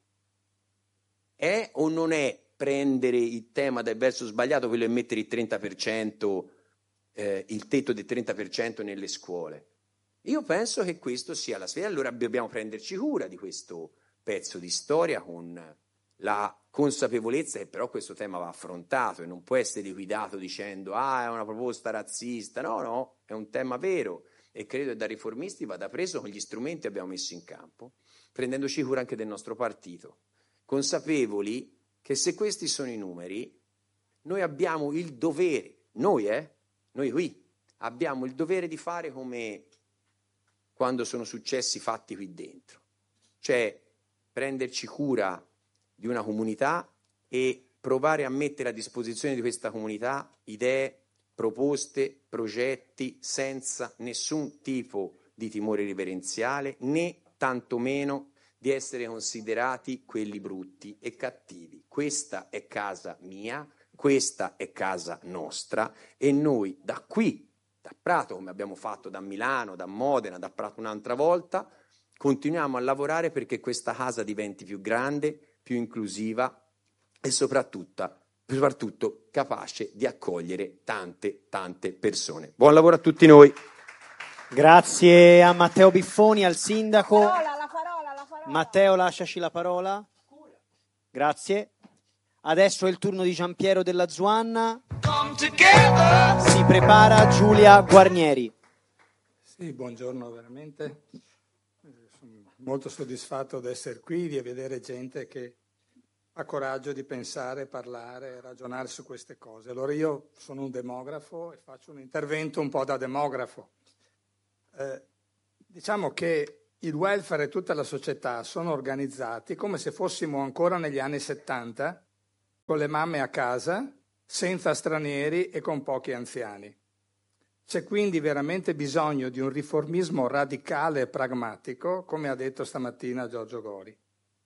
[SPEAKER 8] È o non è prendere il tema del verso sbagliato, quello è mettere il trenta per cento, eh, il tetto del trenta per cento nelle scuole? Io penso che questo sia la sfida, allora dobbiamo prenderci cura di questo pezzo di storia con la consapevolezza che però questo tema va affrontato e non può essere liquidato dicendo ah è una proposta razzista, no no, è un tema vero e credo che da riformisti vada preso con gli strumenti che abbiamo messo in campo, prendendoci cura anche del nostro partito, consapevoli che se questi sono i numeri noi abbiamo il dovere, noi eh, noi qui abbiamo il dovere di fare come quando sono successi fatti qui dentro, cioè prenderci cura di una comunità e provare a mettere a disposizione di questa comunità idee, proposte, progetti senza nessun tipo di timore riverenziale né tantomeno di essere considerati quelli brutti e cattivi. Questa è casa mia, questa è casa nostra e noi da qui, da Prato, come abbiamo fatto da Milano, da Modena, da Prato un'altra volta, continuiamo a lavorare perché questa casa diventi più grande, più inclusiva e soprattutto, soprattutto capace di accogliere tante, tante persone. Buon lavoro a tutti noi.
[SPEAKER 6] Grazie a Matteo Biffoni, al sindaco.
[SPEAKER 2] La parola, la parola, la parola.
[SPEAKER 6] Matteo, lasciaci la parola. Grazie. Adesso è il turno di Giampiero della Zuanna. Si prepara Giulia Guarnieri.
[SPEAKER 9] Sì, buongiorno veramente. Sono molto soddisfatto di essere qui, di vedere gente che ha coraggio di pensare, parlare, ragionare su queste cose. Allora io sono un demografo e faccio un intervento un po' da demografo. Eh, diciamo che il welfare e tutta la società sono organizzati come se fossimo ancora negli anni settanta, con le mamme a casa, senza stranieri e con pochi anziani. C'è quindi veramente bisogno di un riformismo radicale e pragmatico, come ha detto stamattina Giorgio Gori.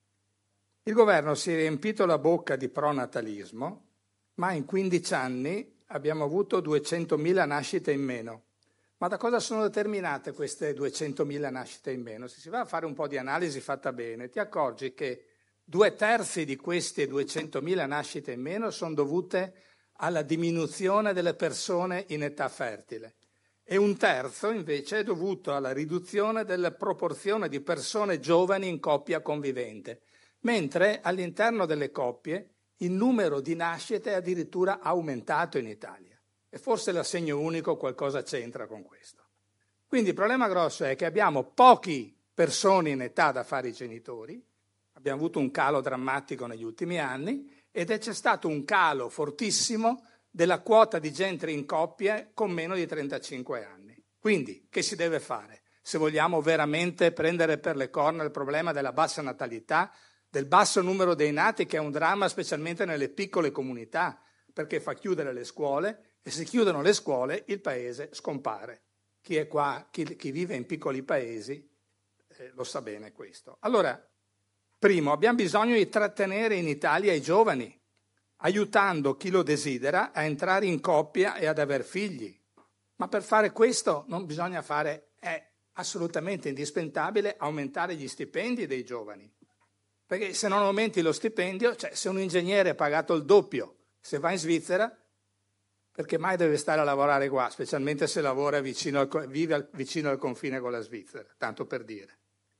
[SPEAKER 9] Il governo si è riempito la bocca di pronatalismo, ma in quindici anni abbiamo avuto duecentomila nascite in meno. Ma da cosa sono determinate queste duecentomila nascite in meno? Se si va a fare un po' di analisi fatta bene, ti accorgi che due terzi di queste duecentomila nascite in meno sono dovute alla diminuzione delle persone in età fertile e un terzo invece è dovuto alla riduzione della proporzione di persone giovani in coppia convivente, mentre all'interno delle coppie il numero di nascite è addirittura aumentato in Italia. E forse l'assegno unico qualcosa c'entra con questo. Quindi il problema grosso è che abbiamo poche persone in età da fare i genitori, abbiamo avuto un calo drammatico negli ultimi anni ed c'è stato un calo fortissimo della quota di gente in coppie con meno di trentacinque anni. Quindi che si deve fare? Se vogliamo veramente prendere per le corna il problema della bassa natalità, del basso numero dei nati, che è un dramma specialmente nelle piccole comunità, perché fa chiudere le scuole, e se chiudono le scuole il paese scompare. Chi è qua, chi, chi vive in piccoli paesi eh, lo sa bene questo. Allora, primo, abbiamo bisogno di trattenere in Italia i giovani, aiutando chi lo desidera a entrare in coppia e ad aver figli. Ma per fare questo non bisogna fare, è assolutamente indispensabile aumentare gli stipendi dei giovani. Perché se non aumenti lo stipendio, cioè se un ingegnere è pagato il doppio, se va in Svizzera, perché mai deve stare a lavorare qua, specialmente se lavora vicino al, vive al, vicino al confine con la Svizzera, tanto per dire.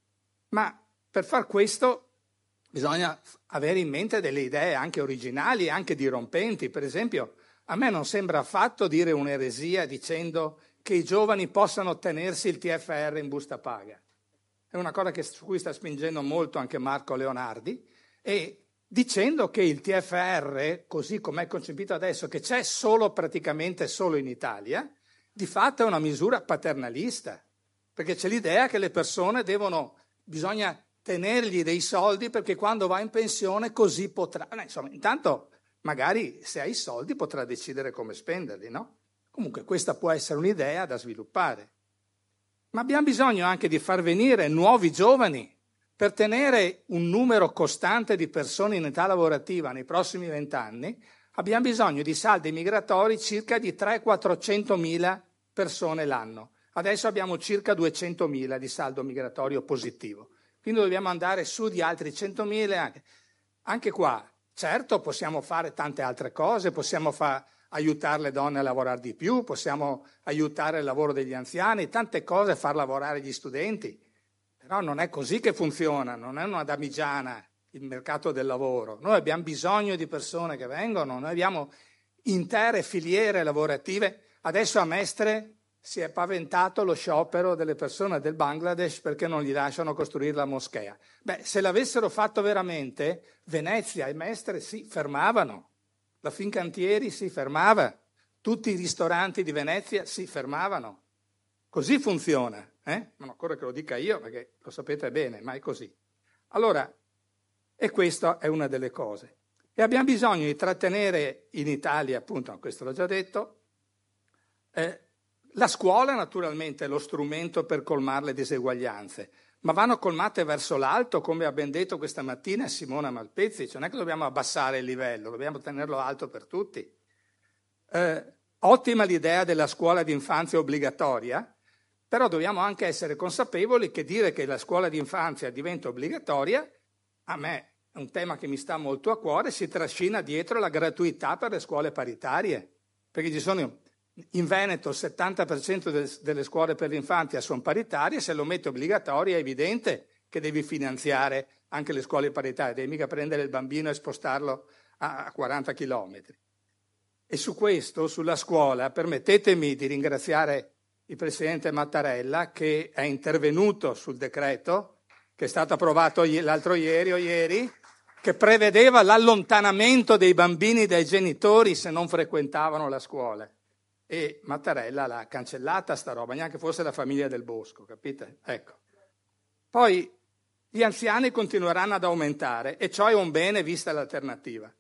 [SPEAKER 9] Ma per far questo bisogna avere in mente delle idee anche originali, anche dirompenti. Per esempio, a me non sembra affatto dire un'eresia dicendo che i giovani possano ottenersi il T F R in busta paga. È una cosa che, su cui sta spingendo molto anche Marco Leonardi, e dicendo che il T F R, così come è concepito adesso, che c'è solo praticamente solo in Italia, di fatto è una misura paternalista, perché c'è l'idea che le persone devono, bisogna tenergli dei soldi perché quando va in pensione così potrà, no, insomma, intanto magari se ha i soldi potrà decidere come spenderli, no? Comunque questa può essere un'idea da sviluppare. Ma abbiamo bisogno anche di far venire nuovi giovani. Per tenere un numero costante di persone in età lavorativa nei prossimi vent'anni abbiamo bisogno di saldi migratori circa di trecento-quattrocentomila persone l'anno. Adesso abbiamo circa duecentomila di saldo migratorio positivo. Quindi dobbiamo andare su di altri centomila. Anche, anche qua, certo, possiamo fare tante altre cose, possiamo fa, aiutare le donne a lavorare di più, possiamo aiutare il lavoro degli anziani, tante cose, far lavorare gli studenti. Però non è così che funziona, non è una damigiana il mercato del lavoro. Noi abbiamo bisogno di persone che vengono, noi abbiamo intere filiere lavorative. Adesso a Mestre si è paventato lo sciopero delle persone del Bangladesh perché non gli lasciano costruire la moschea. Beh, se l'avessero fatto veramente, Venezia e Mestre si fermavano, la Fincantieri si fermava, tutti i ristoranti di Venezia si fermavano. Così funziona. Eh? Non occorre che lo dica io perché lo sapete bene, ma è così. Allora, e questa è una delle cose. E abbiamo bisogno di trattenere in Italia, appunto, questo l'ho già detto, eh, la scuola naturalmente è lo strumento per colmare le diseguaglianze, ma vanno colmate verso l'alto, come ha ben detto questa mattina Simona Malpezzi, cioè non è che dobbiamo abbassare il livello, dobbiamo tenerlo alto per tutti. Eh, ottima l'idea della scuola d'infanzia obbligatoria, però dobbiamo anche essere consapevoli che dire che la scuola d'infanzia diventa obbligatoria, a me è un tema che mi sta molto a cuore, si trascina dietro la gratuità per le scuole paritarie, perché ci sono in Veneto il settanta per cento delle scuole per l'infanzia sono paritarie, se lo metti obbligatorio è evidente che devi finanziare anche le scuole paritarie, devi mica prendere il bambino e spostarlo a quaranta chilometri. E su questo, sulla scuola, permettetemi di ringraziare il presidente Mattarella, che è intervenuto sul decreto che è stato approvato l'altro ieri o ieri, che prevedeva l'allontanamento dei bambini dai genitori se non frequentavano la scuola. E Mattarella l'ha cancellata sta roba, neanche fosse la famiglia del Bosco, capite? Ecco. Poi gli anziani continueranno ad aumentare e ciò è un bene vista l'alternativa.